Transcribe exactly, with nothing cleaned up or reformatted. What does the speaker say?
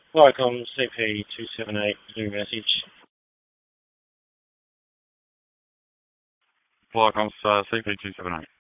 Viacom C P two seven eight, new message. Viacom uh, C P two seven eight.